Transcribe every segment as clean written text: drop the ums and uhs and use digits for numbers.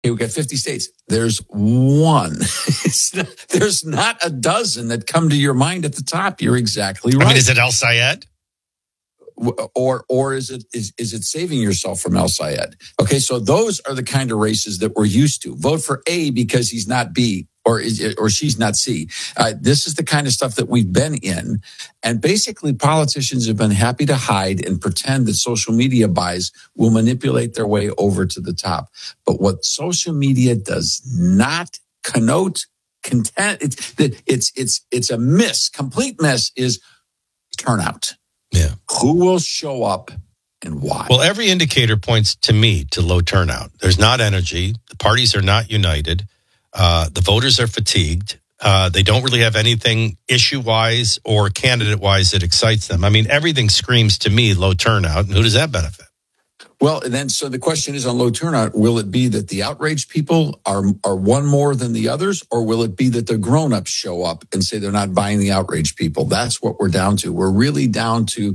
Okay, we got 50 states. There's one. There's not a dozen that come to your mind at the top. You're exactly right. I mean, is it El Sayed? Or is it saving yourself from El Sayed? Okay, so those are the kind of races that we're used to. Vote for A because he's not B, or she's not C. This is the kind of stuff that we've been in, and basically politicians have been happy to hide and pretend that social media buys will manipulate their way over to the top. But what social media does not connote it's a miss, complete miss, is turnout. Yeah. Who will show up and why? Well, every indicator points to me to low turnout. There's not energy. The parties are not united. The voters are fatigued. They don't really have anything issue-wise or candidate-wise that excites them. I mean, everything screams to me low turnout. And who does that benefit? Well, and then so the question is on low turnout, will it be that the outraged people are one more than the others, or will it be that the grown-ups show up and say they're not buying the outraged people? That's what we're down to. We're really down to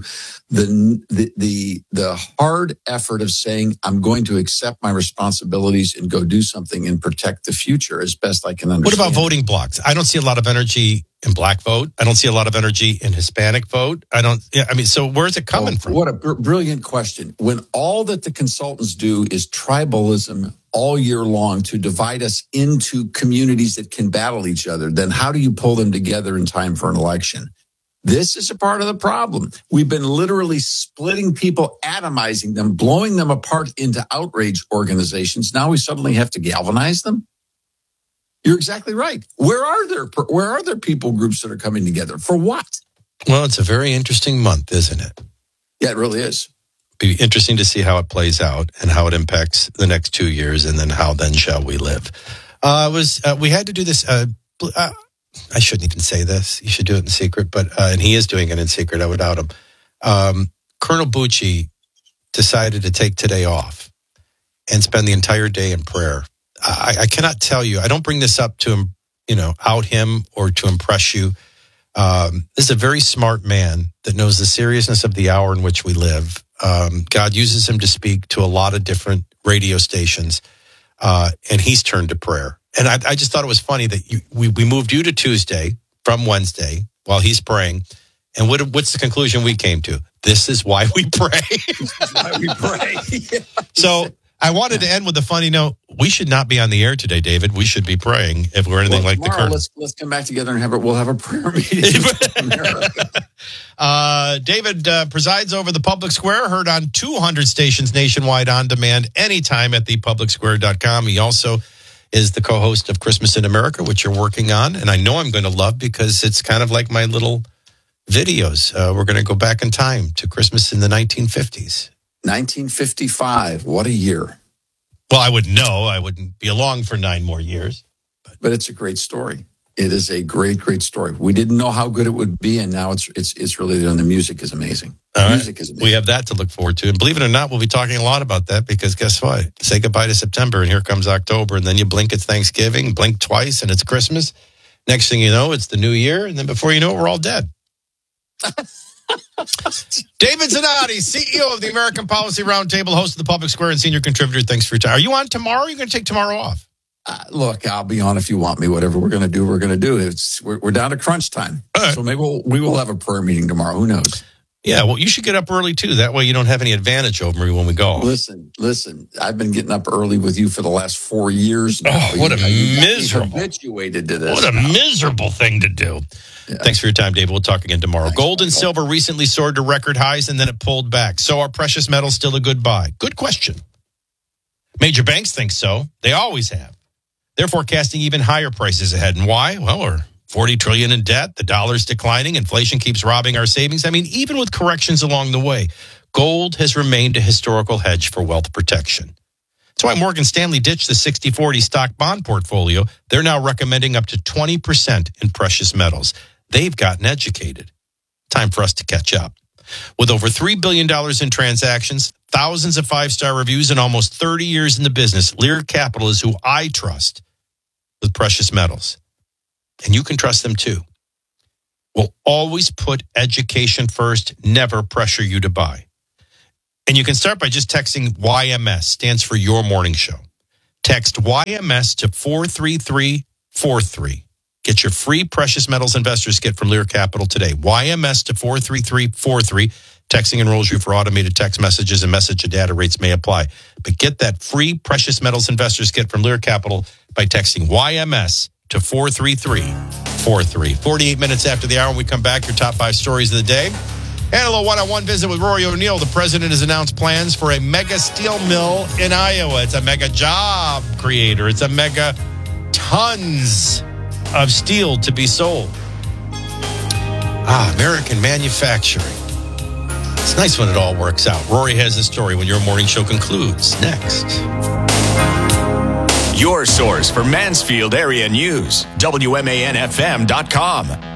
the hard effort of saying, I'm going to accept my responsibilities and go do something and protect the future as best I can understand. What about voting blocks? I don't see a lot of energy in black vote. I don't see a lot of energy in Hispanic vote. So where's it coming from? What a brilliant question. When all that the consultants do is tribalism all year long to divide us into communities that can battle each other, then how do you pull them together in time for an election? This is a part of the problem. We've been literally splitting people, atomizing them, blowing them apart into outrage organizations. Now we suddenly have to galvanize them? You're exactly right. Where are there people groups that are coming together? For what? Well, it's a very interesting month, isn't it? Yeah, it really is. Be interesting to see how it plays out and how it impacts the next 2 years, and then how then shall we live. We had to do this. I shouldn't even say this. You should do it in secret, but and he is doing it in secret. I would doubt him. Colonel Bucci decided to take today off and spend the entire day in prayer. I cannot tell you. I don't bring this up to out him or to impress you. This is a very smart man that knows the seriousness of the hour in which we live. God uses him to speak to a lot of different radio stations, and he's turned to prayer. And I just thought it was funny that we moved you to Tuesday from Wednesday while he's praying. And what's the conclusion we came to? This is why we pray. This is why we pray. So I wanted to end with a funny note. We should not be on the air today, David. We should be praying if we're anything like the Colonel. Let's come back together and we'll have a prayer meeting. David presides over the Public Square, heard on 200 stations nationwide on demand anytime at thepublicsquare.com. He also is the co-host of Christmas in America, which you're working on. And I know I'm going to love because it's kind of like my little videos. We're going to go back in time to Christmas in the 1950s. 1955. What a year. Well, I would know. I wouldn't be along for 9 more years. But it's a great story. It is a great, great story. We didn't know how good it would be, and now it's really done. The music is amazing. Music is amazing. We have that to look forward to. And believe it or not, we'll be talking a lot about that because guess what? Say goodbye to September, and here comes October, and then you blink, it's Thanksgiving, blink twice, and it's Christmas. Next thing you know, it's the new year, and then before you know it, we're all dead. David Zanotti, CEO of the American Policy Roundtable, host of the Public Square and senior contributor. Thanks for your time. Are you on tomorrow? Or are you going to take tomorrow off? Look, I'll be on if you want me. Whatever we're going to do, we're going to do. We're down to crunch time. Right. So maybe we will have a prayer meeting tomorrow. Who knows? Yeah, well, you should get up early, too. That way you don't have any advantage over me when we go. Listen. I've been getting up early with you for the last 4 years now. Oh, what a miserable. Habituated to this. What a miserable thing to do. Yeah. Thanks for your time, David. We'll talk again tomorrow. Thanks, Gold and silver recently soared to record highs, and then it pulled back. So are precious metals still a good buy? Good question. Major banks think so. They always have. They're forecasting even higher prices ahead. And why? Well, we're $40 trillion in debt. The dollar's declining. Inflation keeps robbing our savings. I mean, even with corrections along the way, gold has remained a historical hedge for wealth protection. That's why Morgan Stanley ditched the 60-40 stock bond portfolio. They're now recommending up to 20% in precious metals. They've gotten educated. Time for us to catch up. With over $3 billion in transactions, thousands of 5-star reviews, and almost 30 years in the business, Lear Capital is who I trust with precious metals. And you can trust them too. We'll always put education first, never pressure you to buy. And you can start by just texting YMS, stands for Your Morning Show. Text YMS to 43343. Get your free Precious Metals Investors Kit from Lear Capital today. YMS to 43343. Texting enrolls you for automated text messages and message and data rates may apply. But get that free Precious Metals Investors Kit from Lear Capital by texting YMS to 43343. 48 minutes after the hour, when we come back, your top 5 stories of the day. And a little one-on-one visit with Rory O'Neill. The president has announced plans for a mega steel mill in Iowa. It's a mega job creator. It's a mega tons of steel to be sold. American manufacturing. It's nice when it all works out. Rory has the story when your morning show concludes. Next. Your source for Mansfield area news. WMANFM.com.